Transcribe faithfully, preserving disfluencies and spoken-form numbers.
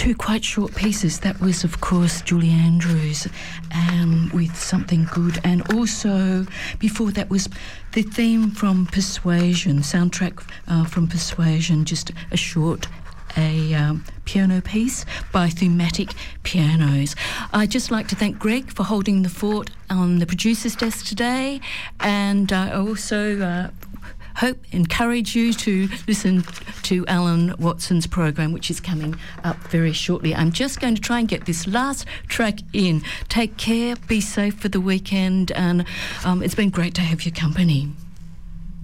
two quite short pieces. That was, of course, Julie Andrews um, with Something Good, and also before that was the theme from Persuasion, soundtrack uh, from Persuasion, just a short a um, piano piece by Thematic Pianos. I'd just like to thank Greg for holding the fort on the producer's desk today, and I also uh, hope, encourage you to listen to Alan Watson's program, which is coming up very shortly. I'm just going to try and get this last track in. Take care, be safe for the weekend, and um, it's been great to have your company.